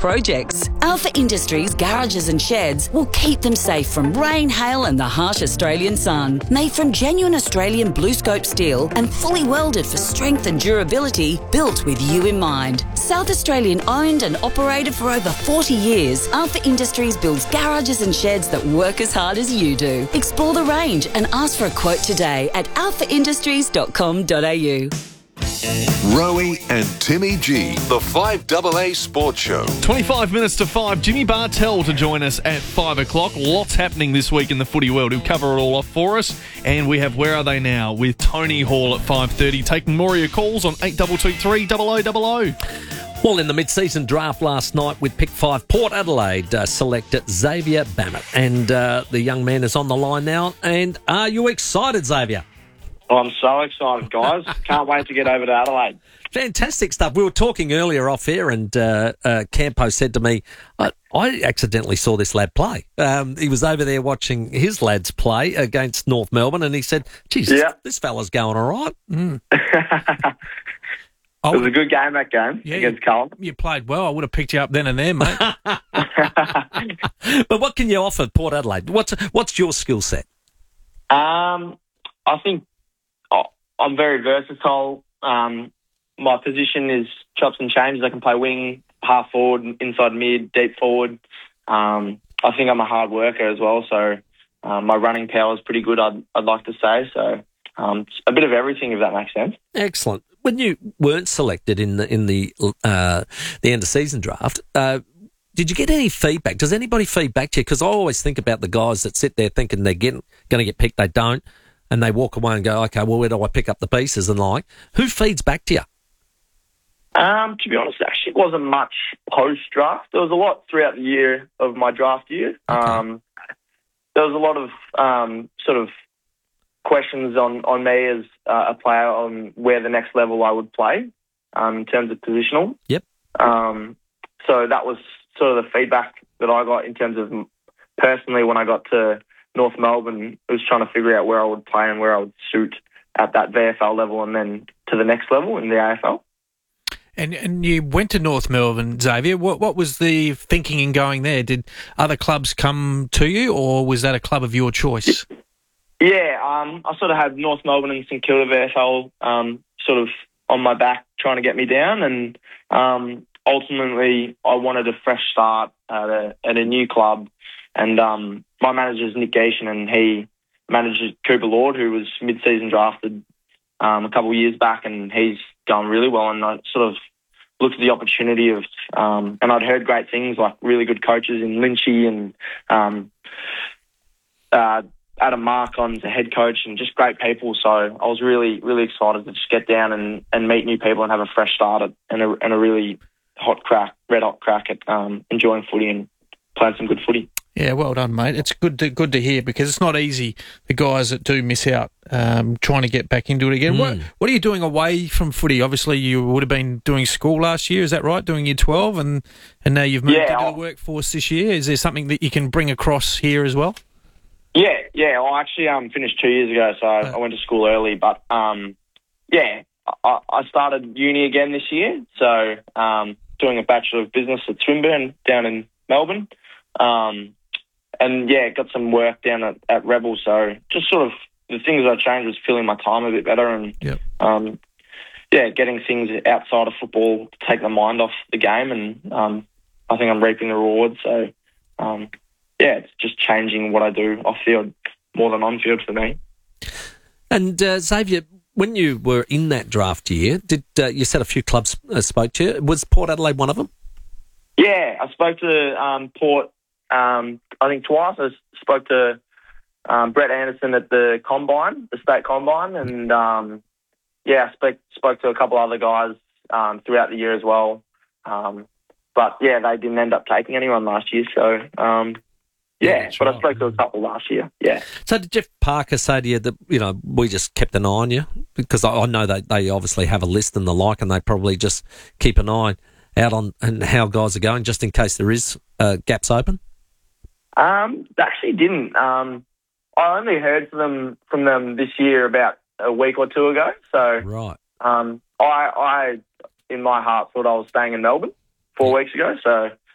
projects. Alpha Industries garages and sheds will keep them safe from rain, hail and the harsh Australian sun. Made from genuine Australian BlueScope steel and fully welded for strength and durability, built with you in mind. South Australian owned and operated for over 40 years, Alpha Industries builds garages and sheds that work as hard as you do. Explore the range and ask for a quote today at alphaindustries.com.au. Rowie and Timmy G, the 5AA Sports Show. 25 minutes to 5. Jimmy Bartell to join us at 5 o'clock. Lots happening this week in the footy world. He'll cover it all off for us. And we have Where Are They Now with Tony Hall at 5:30, taking more of your calls on 8223 0000. Well, in the mid-season draft last night with pick 5, Port Adelaide selected Xavier Bammett. And the young man is on the line now. And are you excited, Xavier? I'm so excited, guys. Can't wait to get over to Adelaide. Fantastic stuff. We were talking earlier off air and Campo said to me, I accidentally saw this lad play. He was over there watching his lads play against North Melbourne and he said, geez, this fella's going all right. It was a good game, that game, against Carlton. You played well. I would have picked you up then and there, mate. But what can you offer Port Adelaide? What's your skill set? I think I'm very versatile. My position is chops and changes. I can play wing, half forward, inside mid, deep forward. I think I'm a hard worker as well, so my running power is pretty good, I'd like to say. So a bit of everything, if that makes sense. Excellent. When you weren't selected in the end of season draft, did you get any feedback? Does anybody feed back to you? Because I always think about the guys that sit there thinking they're going to get picked, they don't, and they walk away and go, okay, well, where do I pick up the pieces? And who feeds back to you? To be honest, actually wasn't much post-draft. There was a lot throughout the year of my draft year. Okay. There was a lot of sort of questions on me as a player on where the next level I would play in terms of positional. Yep. So that was sort of the feedback that I got in terms of personally when I got to North Melbourne. It was trying to figure out where I would play and where I would suit at that VFL level and then to the next level in the AFL. And you went to North Melbourne, Xavier. What was the thinking in going there? Did other clubs come to you, or was that a club of your choice? Yeah, I sort of had North Melbourne and St Kilda VFL sort of on my back trying to get me down, and ultimately I wanted a fresh start at a new club. And my manager's Nick Geishan, and he manages Cooper Lord, who was mid-season drafted a couple of years back, and he's going really well. And I sort of looked at the opportunity of, and I'd heard great things like really good coaches in Lynchy and Adam Marcon's a head coach and just great people. So I was really, really excited to just get down and meet new people and have a fresh start and a really red hot crack at enjoying footy and playing some good footy. Yeah, well done, mate. It's good to hear because it's not easy, the guys that do miss out trying to get back into it again. What are you doing away from footy? Obviously, you would have been doing school last year, is that right? Doing year 12 and now you've moved into the workforce this year. Is there something that you can bring across here as well? Yeah. I actually finished 2 years ago, so I went to school early. But, I started uni again this year. So doing a Bachelor of Business at Swinburne down in Melbourne. Got some work down at Rebel. So just sort of the things I changed was filling my time a bit better and, getting things outside of football to take the mind off the game. And I think I'm reaping the rewards. So, it's just changing what I do off field more than on field for me. And Xavier, when you were in that draft year, did you said a few clubs spoke to you? Was Port Adelaide one of them? Yeah, I spoke to Port. I think twice. I spoke to Brett Anderson at the Combine, the state Combine, and I spoke to a couple other guys throughout the year as well. But they didn't end up taking anyone last year. So but I spoke to a couple last year. Yeah. So did Jeff Parker say to you that we just kept an eye on you? Because I know that they obviously have a list and the like, and they probably just keep an eye out on and how guys are going, just in case there is gaps open. They actually didn't. I only heard from them this year about a week or two ago. So right. I in my heart thought I was staying in Melbourne 4 weeks ago. So